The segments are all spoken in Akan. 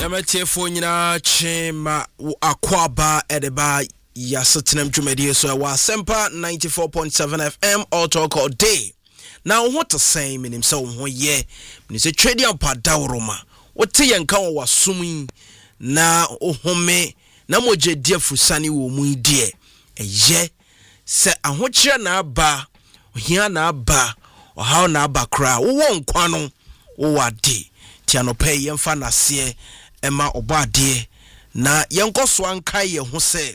Yamatifo nyina chema akwaba edeba yasetenam dwumadi so wa Sempa 94.7 FM all talk all day. Now what to say menim so ho ye me say twedi ampa dawroma wote yenka wo wasumi na ohome na moje diafusane wo mu die eye se ahokyere na aba ohia na aba ohaw na aba kra wo nkwa no wo wade tianope yemfa nase ema obade na yenkoso anka ye ho se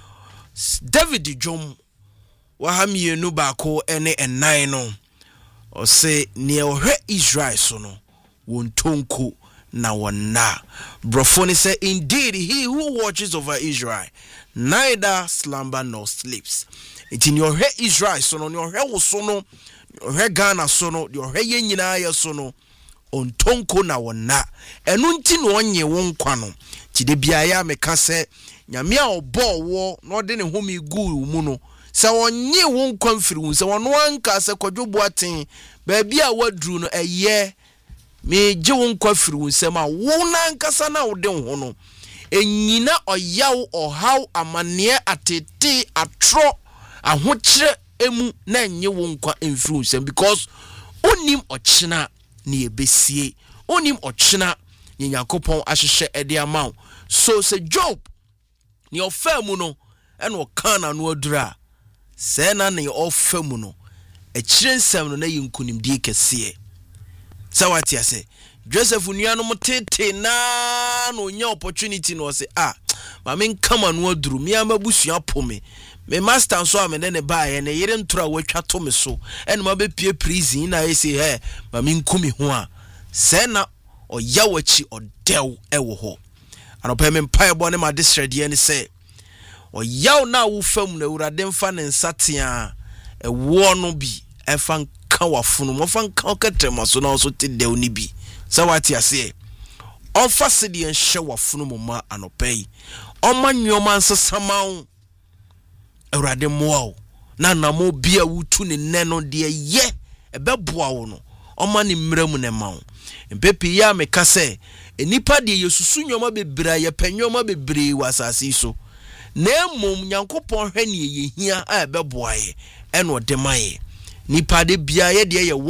David Jom wahamienu baako ene enan no o se ne ohwe Israel so no wontonko na wonna brofoni say indeed he who watches over Israel neither slumber nor sleeps. It in your head Israel so no your head so no your head Ghana so no your head nyina ya so no ontonko na wonna enu nti no onye won kwa no ti de bia ya meka se nyame a obo wo no de ne homi gu mu no se onye won kwa mfiri wu se wono anka se kwadwobo aten ba bia wadru no eye me je won kwa firi wu se ma wo na ankasa na wo de ho no enyina oyaw ohaw amane atete atro ahokyere emu na nye won kwa mfiri wu se because onim ochina ni ebesie onim ochina ni Yakopon ahhehye ede amaw so se Job ni ofamu no ene okana no adura se na ni ofamu no ekirensem no na yinkunimdie kese sawati ase Joseph nuano motete na no nya opportunity no se ma men kama no aduru mi amabusua pome me master so amene ne baaye ne yere ntura watwa to me so ene ma be pie prison na ese ma men kumi ho a se na oyawachi odew ewo ho anopa me mpae bo ne ma disrede ne se oyaw na wo fam na urade mfa ne nsatea ewo no bi efa nka wafunu mo fa nka okatrema so na so te dew ni bi sawati ase onfa sede enhye wafunu mo ma anopa yi oma nyoma nsesamaw urade moa na namo bia wutu ne neno de ye ebeboa wo no oma ne mramu ne mawo mpepi ya meka se enipa de yesusu nyoma bebra ye panyoma bebre wasase so na emom Nyankopon hwe ne yehia a ebeboa ye eno de maye nipa de bia ye de ye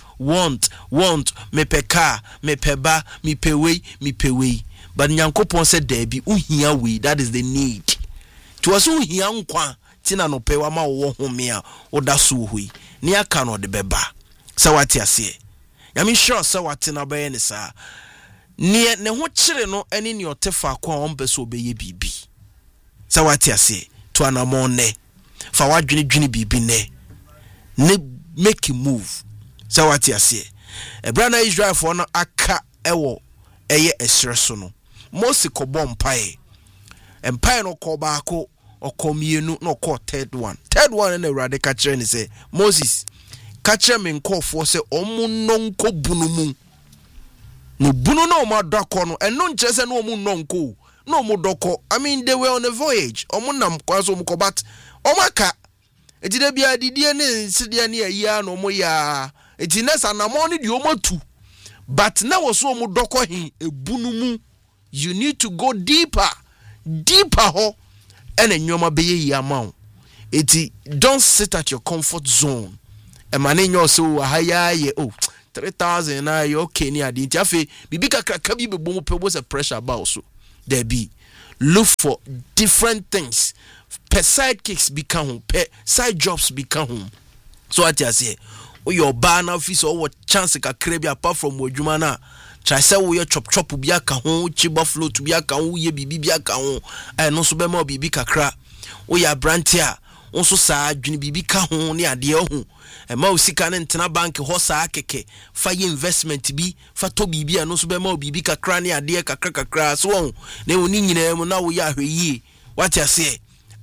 want me peka me peba me pewei but Nyankopon said there be uhia we that is the need to aso uhia nkwa tina no pewa ma wo home a oda so hui ne aka no de beba sawati ase yami sure sawati na be ne sa ne ho kire no ene ne otefa kwa on beso obeye bibi sawati ase to anamone fa wadwene bibi ne make a move sawati ase ebrana Israel for no aka ewo eye esreso no Mose kobo mpae no ko baako okomienu no ko third one na urade ka kire ni say Moses ka kire me nkofo se omunno nko bunumu no bunu no madako no eno nkire se no omunno nko no omudoko I mean they were on a voyage omunam kwaso omkobat omaka etide bia didie ne sidie ne ayia no moya etinesa na mo ne di omatu but na wo so omudoko hin ebunumu you need to go deeper ho and enyoma beye yamao eti don't sit at your comfort zone e mane nyo so haya ye 3000 na you okay ni adi afi bibi kakaka bi bebo mo pebo se pressure about so there be look for different things per side kicks become home per side jobs become home so what you say your bar na office or what chance ka krebi apart from wodwuma na try say we chop bi aka ho chiba float bi aka ho ye bibi bi aka ho no so be ma bibi kakra we ya brantia on so saa adwene bibi ka ho ne ade ho e ma osika ne ntena bank ho saa keke fa ye investment bi fa to bibi no so be ma bibi kakra ne ade kakra so ho ne oni nyina mu na wo ya hweyi what you say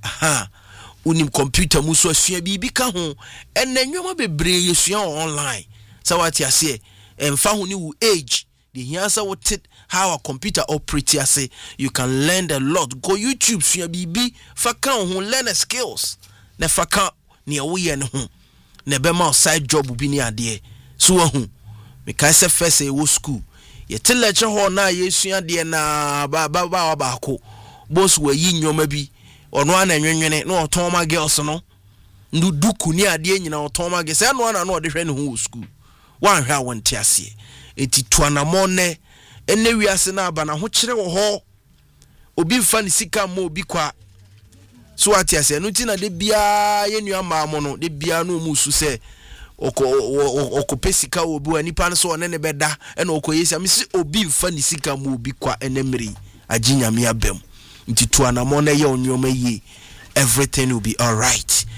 unim computer muso asua bibi ka ho enanwoma bebre yesua online so what you say emfa ho ni wo age the answer what it how a computer operates you can learn a lot go YouTube sua bibi fa kan ho learn skills na fa kan ne wo ye ne ho na be ma side job bi ni ade so ho me kai se first e wo school ye te lecture hall na yesua de na ba ko boss we yi nyoma bi ono ana nwenwene na oton ma girls no nduduku ni ade nyina oton ma girls no ana no de hwe ne ho school wan hwe awonte ase eti tuanamo ne ene wiase na aba na ho kire wo ho obi mfa ne sika ma obi kwa so ati ase no ti na de bia ye nua maamo no de bia no mu su se okopesika obi wa nipa no so one ne beda ena okoyesi amisi obi mfa ne sika ma obi kwa enemri aginyame abem nti tuanamo na ye onyoma yi everything will be all right